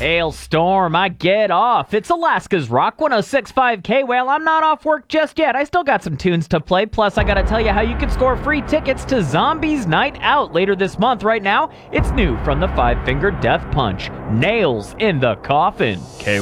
Hailstorm, I get off. It's Alaska's Rock 106.5 K. Well, I'm not off work just yet. I still got some tunes to play. Plus, I gotta tell you how you can score free tickets to Zombies Night Out later this month. Right now, it's new from the Five Finger Death Punch. Nails in the Coffin. K.